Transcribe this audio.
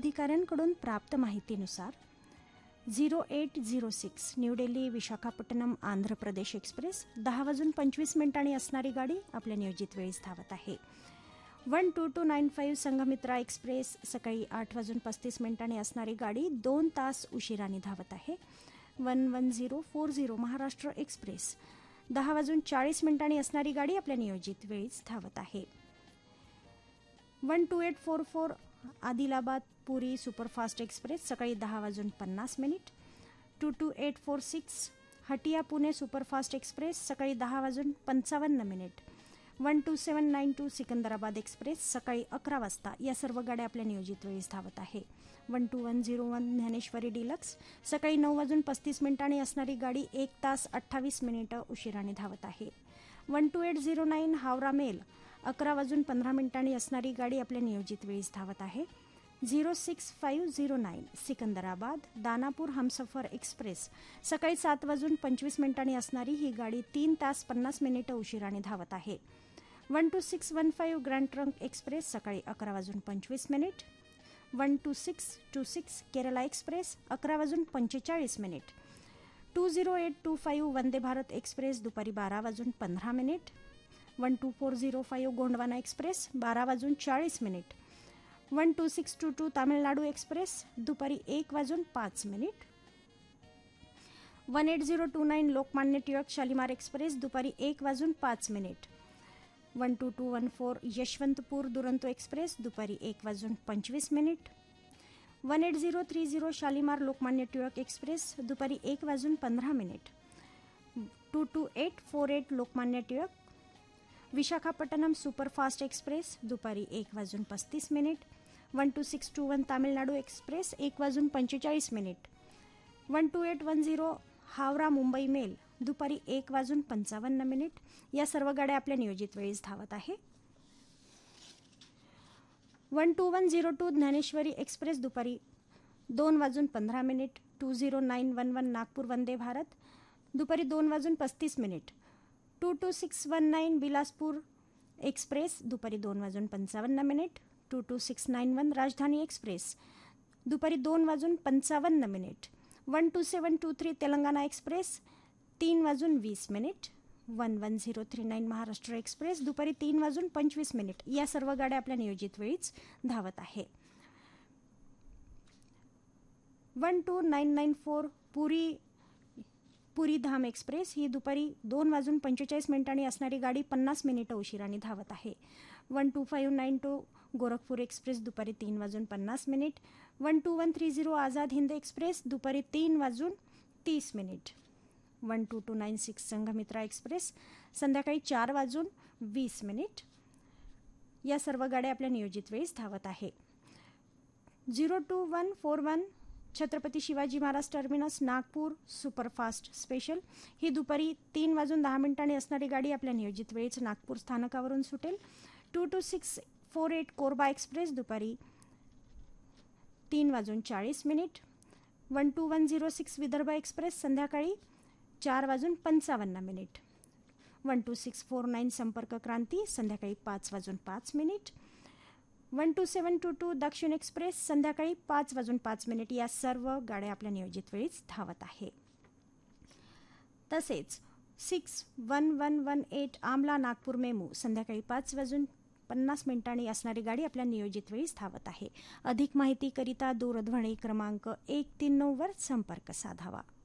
अधिकाऱ्यांकडून प्राप्त माहितीनुसार 0806 न्यू दिल्ली विशाखापट्टणम आंध्र प्रदेश एक्सप्रेस 10:25 असणारी गाडी आपल्या नियोजित वेळीच धावत आहे. 12295 संघमित्रा एक्सप्रेस सकाळी 8:35 असणारी गाडी 2 तास उशिराने धावत आहे. 11040 महाराष्ट्र एक्सप्रेस 10:40 असणारी गाडी आपल्या नियोजित वेळीच धावत आहे. 12844 आदिलाबाद पुरी सुपरफास्ट एक्सप्रेस सकाळी 10:50. 22846 हटिया पुणे सुपरफास्ट एक्सप्रेस सकाळी 10:55. 12792 सिकंदराबाद एक्सप्रेस सकाळी 11 वाजता. या सर्व गाड्या आपल्या नियोजित वेळीच धावत आहे. 12101 ज्ञानेश्वरी डिलक्स सकाळी 9:35 असणारी गाडी 1 तास 28 उशिराने धावत आहे. 12809 हावरा मेल 11:15 असणारी गाडी आपल्या नियोजित वेळीच धावत आहे. 06509 सिकंदराबाद दानापूर हमसफर एक्सप्रेस सकाळी 7:25 असणारी ही गाडी 3 तास 50 उशिराने धावत आहे. 12615 ग्रँड ट्रंक एक्सप्रेस सकाळी 11:25. 12626 केरला एक्सप्रेस 11:45. 20825 वंदे भारत एक्सप्रेस दुपारी 12:15. 12405 गोंडवाना एक्सप्रेस 12:40. 12622 तामिळनाडू एक्सप्रेस दुपारी 1:05. 18029 लोकमान्य टिळक शालिमार एक्सप्रेस दुपारी 1:05. 12214 यशवंतपूर दुरंतो एक्सप्रेस दुपारी 1:25. 18030 शालिमार लोकमान्य टिळक एक्सप्रेस दुपारी 1:15. 22848 लोकमान्य टिळक विशाखापट्टणम सुपरफास्ट एक्सप्रेस दुपारी 1:35. 12621 तामिळनाडू एक्सप्रेस 1:45. 12810 हावरा मुंबई मेल दुपारी 1:55. या सर्व गाड्या आपल्या नियोजित वेळीच धावत आहे. 12102 ज्ञानेश्वरी एक्सप्रेस दुपारी 2:15. 20911 नागपूर वंदे भारत दुपारी 2:35. 22619 बिलासपूर एक्सप्रेस दुपारी 2:55. 22691 राजधानी एक्सप्रेस दुपारी 2:55. 12723 तेलंगणा एक्सप्रेस 3:20. 11039 महाराष्ट्र एक्सप्रेस दुपारी 3:25. या सर्व गाड्या आपल्या नियोजित वेळीच धावत आहे. 12994 पुरी धाम एक्सप्रेस ही दुपारी 2:45 असणारी गाडी 50 उशिराने धावत आहे. 12592 गोरखपूर एक्सप्रेस दुपारी 3:50. 12130 आझाद हिंद एक्सप्रेस दुपारी 3:30. 12296 संघमित्रा एक्सप्रेस संध्याकाळी 4:20. या सर्व गाड्या आपल्या नियोजित वेळीच धावत आहे. 02141 Chhatrapati Shivaji Maharaj terminus Nagpur superfast special ही दुपारी 3:10 असणारी गाडी आपल्या नियोजित वेळीच नागपूर स्थानकावरून सुटेल. 22648 कोरबा एक्सप्रेस दुपारी 3:40. 12106 विदर्भ एक्सप्रेस संध्याकाळी 4:55. 12649 संपर्क क्रांती संध्याकाळी 5:05. 12722 दक्षिण एक्सप्रेस संध्याकाळी 5:05. या सर्व गाड्या आपल्या नियोजित वेळीच धावत आहे. तसेच 61118 आमला नागपूर मेमू संध्याकाळी 5:50 असणारी गाडी आपल्या नियोजित वेळीच धावत आहे. अधिक माहितीकरिता दूरध्वनी क्रमांक 139 वर संपर्क साधावा.